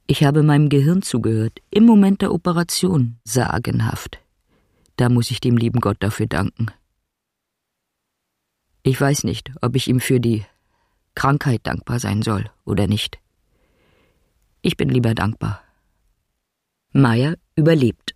Ich habe meinem Gehirn zugehört, im Moment der Operation, sagenhaft. Da muss ich dem lieben Gott dafür danken. Ich weiß nicht, ob ich ihm für die Krankheit dankbar sein soll oder nicht. Ich bin lieber dankbar. Maya überlebt.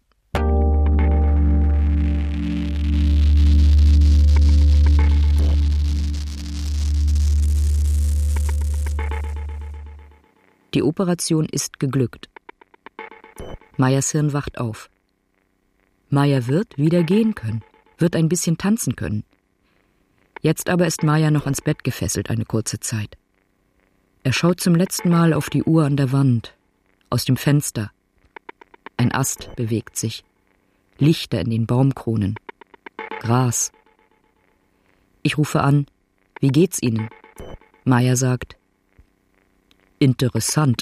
Die Operation ist geglückt. Mayas Hirn wacht auf. Maya wird wieder gehen können, wird ein bisschen tanzen können. Jetzt aber ist Maya noch ans Bett gefesselt eine kurze Zeit. Er schaut zum letzten Mal auf die Uhr an der Wand, aus dem Fenster. Ein Ast bewegt sich, Lichter in den Baumkronen, Gras. Ich rufe an, wie geht's Ihnen? Maya sagt, interessant.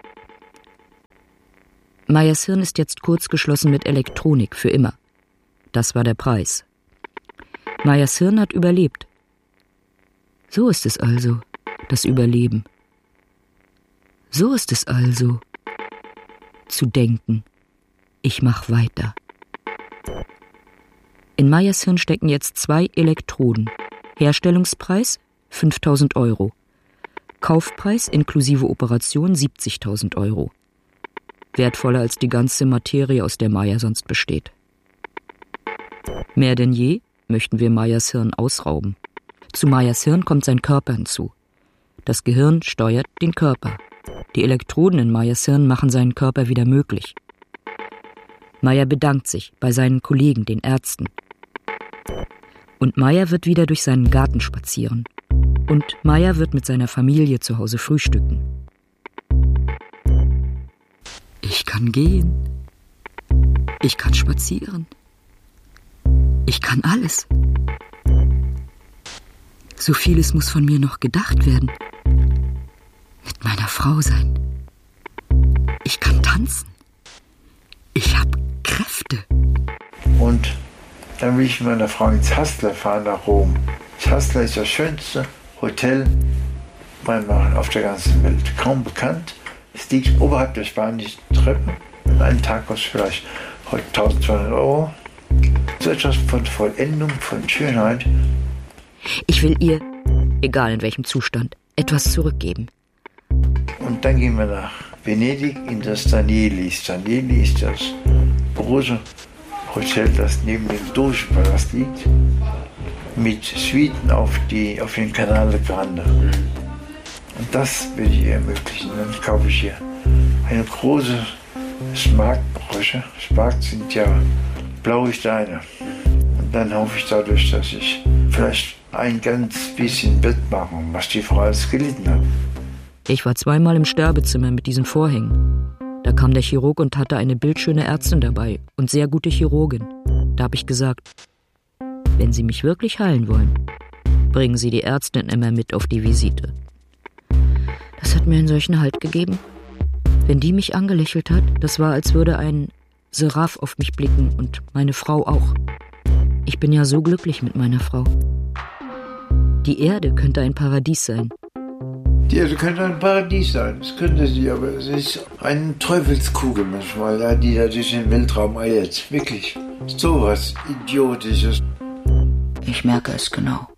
Mayas Hirn ist jetzt kurzgeschlossen mit Elektronik für immer. Das war der Preis. Mayas Hirn hat überlebt. So ist es also, das Überleben. So ist es also, zu denken, ich mach weiter. In Mayas Hirn stecken jetzt 2 Elektroden. Herstellungspreis 5.000 €. Kaufpreis inklusive Operation 70.000 €. Wertvoller als die ganze Materie, aus der Maya sonst besteht. Mehr denn je möchten wir Mayas Hirn ausrauben. Zu Mayas Hirn kommt sein Körper hinzu. Das Gehirn steuert den Körper. Die Elektroden in Mayas Hirn machen seinen Körper wieder möglich. Maya bedankt sich bei seinen Kollegen, den Ärzten. Und Maya wird wieder durch seinen Garten spazieren. Und Maya wird mit seiner Familie zu Hause frühstücken. Ich kann gehen. Ich kann spazieren. Ich kann alles. So vieles muss von mir noch gedacht werden. Mit meiner Frau sein. Ich kann tanzen. Ich habe Kräfte. Und dann will ich mit meiner Frau ins Hassler fahren nach Rom. Das Hassler ist das schönste Hotel auf der ganzen Welt. Kaum bekannt. Es liegt oberhalb der spanischen Treppen. An einem Tag kostet vielleicht heute 1.200 €. So etwas von Vollendung, von Schönheit. Ich will ihr, egal in welchem Zustand, etwas zurückgeben. Und dann gehen wir nach Venedig in das Danieli. Danieli ist das große Hotel, das neben dem Dogenpalast liegt, mit Suiten auf den Canale Grande. Und das will ich ihr ermöglichen. Dann kaufe ich ihr eine große Smaragdbrosche. Smaragd sind ja blaue Steine. Und dann hoffe ich dadurch, dass ich vielleicht ein ganz bisschen wettmachen, was die Frau alles gelitten hat. Ich war 2-mal im Sterbezimmer mit diesen Vorhängen. Da kam der Chirurg und hatte eine bildschöne Ärztin dabei und sehr gute Chirurgin. Da habe ich gesagt, wenn Sie mich wirklich heilen wollen, bringen Sie die Ärztin immer mit auf die Visite. Das hat mir einen solchen Halt gegeben. Wenn die mich angelächelt hat, das war, als würde ein Seraph auf mich blicken und meine Frau auch. Ich bin ja so glücklich mit meiner Frau. Die Erde könnte ein Paradies sein. Die Erde könnte ein Paradies sein, das könnte sie, aber es ist eine Teufelskugel manchmal, ja, die da durch den Weltraum eiert. Wirklich, sowas Idiotisches. Ich merke es genau.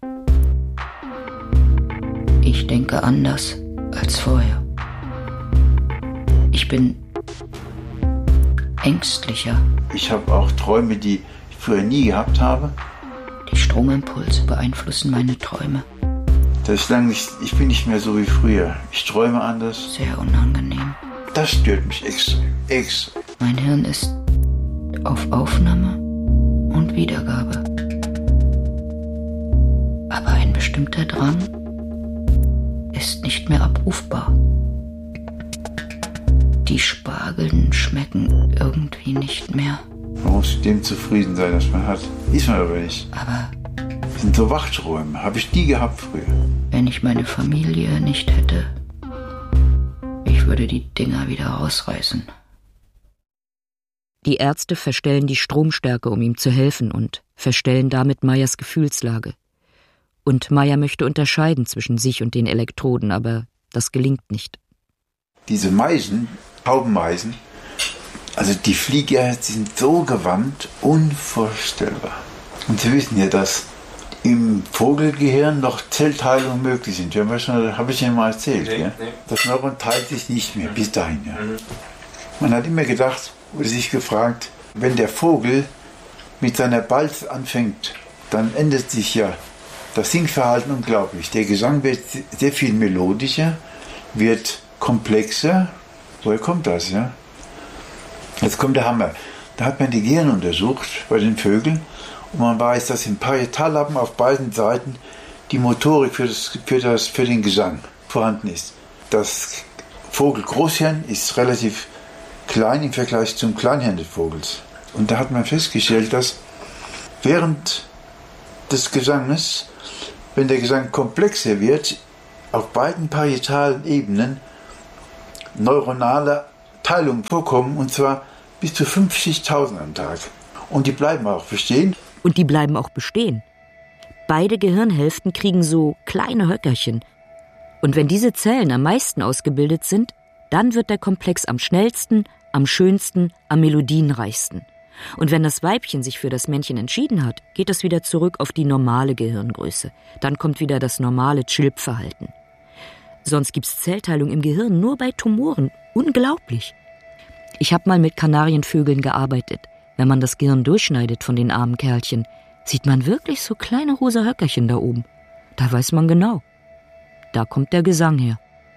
Ich denke anders als vorher. Ich bin ängstlicher. Ich habe auch Träume, die ich früher nie gehabt habe. Die Stromimpulse beeinflussen meine Träume. Das ist ich bin nicht mehr so wie früher. Ich träume anders. Sehr unangenehm. Das stört mich extrem. Mein Hirn ist auf Aufnahme und Wiedergabe. Aber ein bestimmter Drang ist nicht mehr abrufbar. Die Spargeln schmecken irgendwie nicht mehr. Man muss mit dem zufrieden sein, was man hat. Ist man aber nicht. Aber das sind so Wachträume. Habe ich nie gehabt früher. Wenn ich meine Familie nicht hätte, ich würde die Dinger wieder rausreißen. Die Ärzte verstellen die Stromstärke, um ihm zu helfen und verstellen damit Mayas Gefühlslage. Und Maya möchte unterscheiden zwischen sich und den Elektroden, aber das gelingt nicht. diese Meisen, Taubenmeisen, also die Flieger sind so gewandt, unvorstellbar. Und Sie wissen ja, dass im Vogelgehirn noch Zellteilungen möglich sind. Habe ich Ihnen mal erzählt. Nee, ja? Nee. Das Neuron teilt sich nicht mehr, bis dahin. Ja. Man hat immer gedacht oder sich gefragt, wenn der Vogel mit seiner Balz anfängt, dann ändert sich ja das Singverhalten unglaublich. Der Gesang wird sehr viel melodischer, wird komplexer. Woher kommt das? Ja? Jetzt kommt der Hammer. Da hat man die Gehirne untersucht bei den Vögeln und man weiß, dass im Parietallappen auf beiden Seiten die Motorik für den Gesang vorhanden ist. Das Vogelgroßhirn ist relativ klein im Vergleich zum Kleinhirn des Vogels. Und da hat man festgestellt, dass während des Gesanges, wenn der Gesang komplexer wird, auf beiden parietalen Ebenen neuronale Teilungen vorkommen, und zwar bis zu 50.000 am Tag. Und die bleiben auch bestehen. Und die bleiben auch bestehen. Beide Gehirnhälften kriegen so kleine Höckerchen. Und wenn diese Zellen am meisten ausgebildet sind, dann wird der Komplex am schnellsten, am schönsten, am melodienreichsten. Und wenn das Weibchen sich für das Männchen entschieden hat, geht es wieder zurück auf die normale Gehirngröße. Dann kommt wieder das normale Chilp-Verhalten. Sonst gibt's Zellteilung im Gehirn nur bei Tumoren. Unglaublich. Ich habe mal mit Kanarienvögeln gearbeitet. Wenn man das Gehirn durchschneidet von den armen Kerlchen, sieht man wirklich so kleine rosa Höckerchen da oben. Da weiß man genau. Da kommt der Gesang her.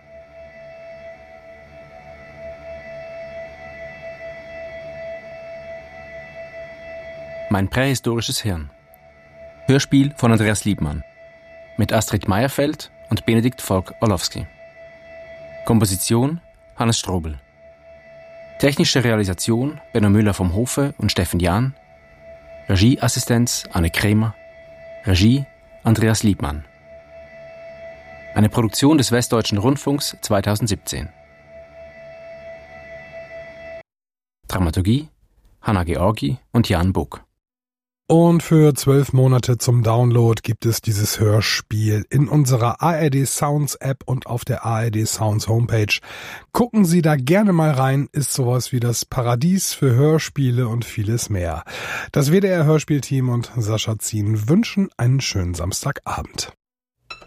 Mein prähistorisches Hirn. Hörspiel von Andreas Liebmann. Mit Astrid Meierfeld und Benedikt Volk-Orlowski. Komposition Hannes Strobel. Technische Realisation Benno Müller vom Hofe und Steffen Jahn. Regieassistenz Anne Krämer. Regie Andreas Liebmann. Eine Produktion des Westdeutschen Rundfunks 2017. Dramaturgie Hanna Georgi und Jan Buck. Und für 12 Monate zum Download gibt es dieses Hörspiel in unserer ARD Sounds App und auf der ARD Sounds Homepage. Gucken Sie da gerne mal rein, ist sowas wie das Paradies für Hörspiele und vieles mehr. Das WDR Hörspielteam und Sascha Zien wünschen einen schönen Samstagabend.